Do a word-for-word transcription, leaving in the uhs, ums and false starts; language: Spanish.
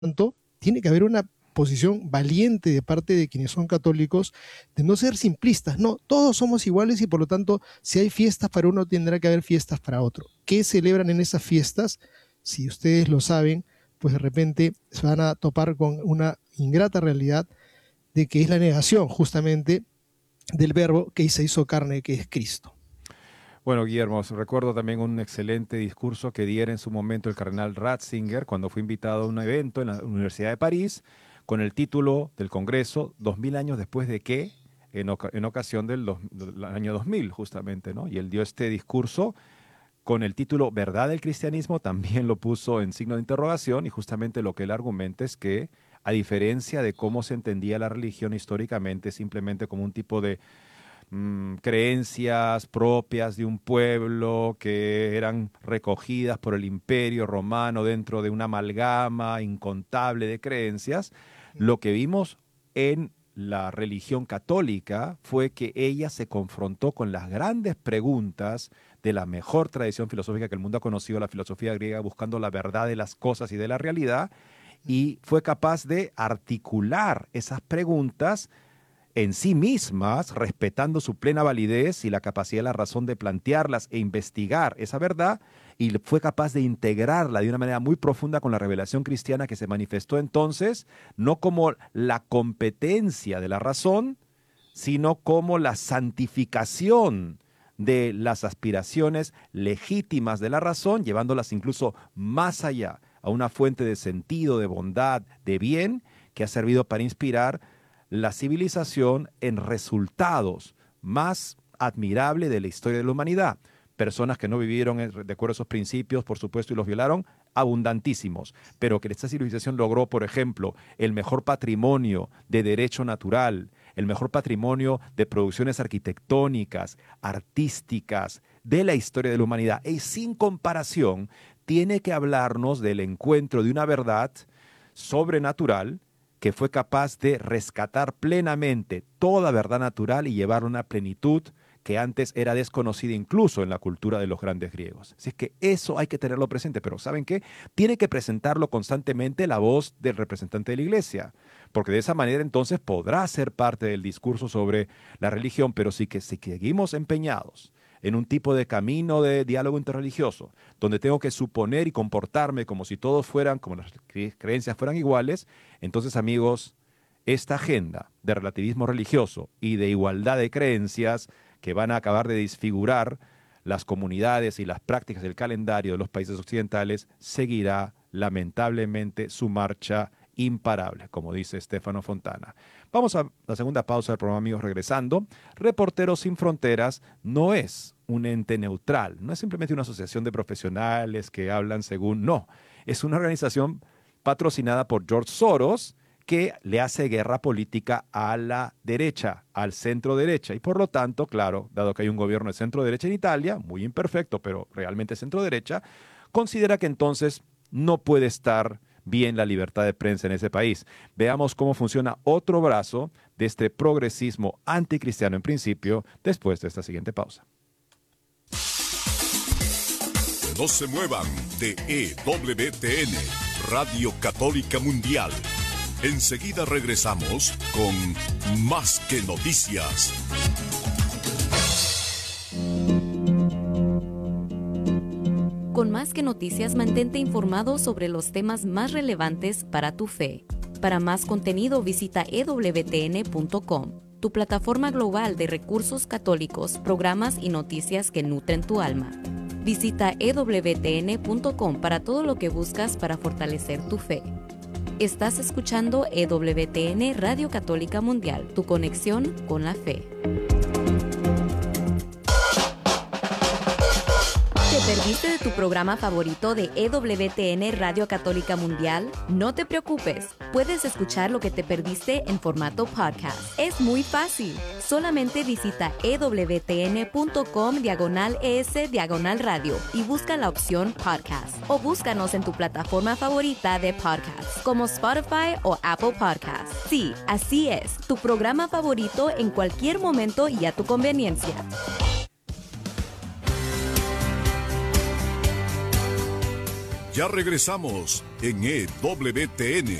tanto, tiene que haber una posición valiente de parte de quienes son católicos, de no ser simplistas. No, todos somos iguales y por lo tanto, si hay fiestas para uno, tendrá que haber fiestas para otro. ¿Qué celebran en esas fiestas? Si ustedes lo saben, pues de repente se van a topar con una ingrata realidad de que es la negación justamente del verbo que se hizo carne, que es Cristo. Bueno, Guillermo, recuerdo también un excelente discurso que diera en su momento el cardenal Ratzinger cuando fue invitado a un evento en la Universidad de París con el título del Congreso, dos mil años después de qué, en, oca en ocasión del, dos, del año dos mil justamente, ¿no? Y él dio este discurso con el título ¿Verdad del cristianismo? También lo puso en signo de interrogación y justamente lo que él argumenta es que, a diferencia de cómo se entendía la religión históricamente, simplemente como un tipo de mmm, creencias propias de un pueblo que eran recogidas por el imperio romano dentro de una amalgama incontable de creencias, lo que vimos en la religión católica fue que ella se confrontó con las grandes preguntas de la mejor tradición filosófica que el mundo ha conocido, la filosofía griega, buscando la verdad de las cosas y de la realidad, y fue capaz de articular esas preguntas en sí mismas, respetando su plena validez y la capacidad de la razón de plantearlas e investigar esa verdad, y fue capaz de integrarla de una manera muy profunda con la revelación cristiana que se manifestó entonces, no como la competencia de la razón, sino como la santificación de las aspiraciones legítimas de la razón, llevándolas incluso más allá, a una fuente de sentido, de bondad, de bien, que ha servido para inspirar la civilización en resultados más admirables de la historia de la humanidad. Personas que no vivieron de acuerdo a esos principios, por supuesto, y los violaron, abundantísimos. Pero que esta civilización logró, por ejemplo, el mejor patrimonio de derecho natural, el mejor patrimonio de producciones arquitectónicas, artísticas, de la historia de la humanidad. Y sin comparación, tiene que hablarnos del encuentro de una verdad sobrenatural que fue capaz de rescatar plenamente toda verdad natural y llevarla a una plenitud que antes era desconocida incluso en la cultura de los grandes griegos. Así es que eso hay que tenerlo presente, pero ¿saben qué? Tiene que presentarlo constantemente la voz del representante de la Iglesia, porque de esa manera entonces podrá ser parte del discurso sobre la religión, pero sí que si seguimos empeñados en un tipo de camino de diálogo interreligioso, donde tengo que suponer y comportarme como si todos fueran, como las cre- creencias fueran iguales, entonces, amigos, esta agenda de relativismo religioso y de igualdad de creencias que van a acabar de desfigurar las comunidades y las prácticas del calendario de los países occidentales, seguirá lamentablemente su marcha imparable, como dice Stefano Fontana. Vamos a la segunda pausa del programa, amigos, regresando. Reporteros Sin Fronteras no es un ente neutral, no es simplemente una asociación de profesionales que hablan según, no, es una organización patrocinada por George Soros, que le hace guerra política a la derecha, al centro derecha. Y por lo tanto, claro, dado que hay un gobierno de centro derecha en Italia, muy imperfecto, pero realmente centro derecha, considera que entonces no puede estar bien la libertad de prensa en ese país. Veamos cómo funciona otro brazo de este progresismo anticristiano en principio, después de esta siguiente pausa. No se muevan de E W T N, Radio Católica Mundial. Enseguida regresamos con Más que Noticias. Con Más que Noticias, mantente informado sobre los temas más relevantes para tu fe. Para más contenido, visita e w t n punto com, tu plataforma global de recursos católicos, programas y noticias que nutren tu alma. Visita e w t n punto com para todo lo que buscas para fortalecer tu fe. Estás escuchando E W T N Radio Católica Mundial, tu conexión con la fe. ¿Te perdiste de tu programa favorito de E W T N Radio Católica Mundial? No te preocupes, puedes escuchar lo que te perdiste en formato podcast. Es muy fácil. Solamente visita e w t n punto com diagonal es diagonal radio y busca la opción podcast. O búscanos en tu plataforma favorita de podcast, como Spotify o Apple Podcasts. Sí, así es, tu programa favorito en cualquier momento y a tu conveniencia. Ya regresamos en E W T N